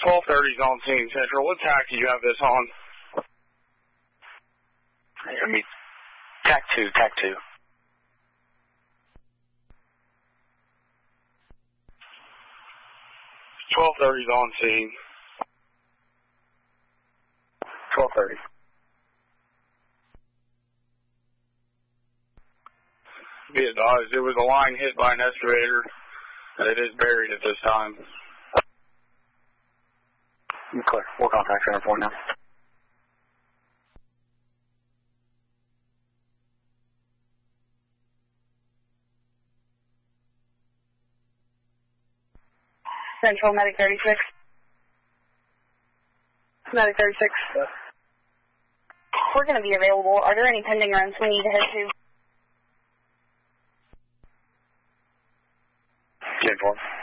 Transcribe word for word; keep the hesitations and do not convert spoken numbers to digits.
twelve thirty is on scene, Central. What tack do you have this on? I mean, tack two, tack two. twelve thirty is on scene. twelve thirty. Be advised, it was a line hit by an excavator, and it is buried at this time. Clear. We'll contact center point now. Central, Medic thirty-six. Medic thirty-six. Yeah. We're going to be available. Are there any pending runs we need to head to? ten four.